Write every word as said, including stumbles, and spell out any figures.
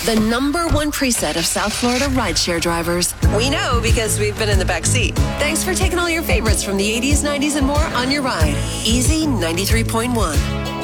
the number one preset of South Florida rideshare drivers. We know because we've been in the back seat. Thanks for taking all your favorites from the eighties, nineties, and more on your ride. Easy ninety-three point one.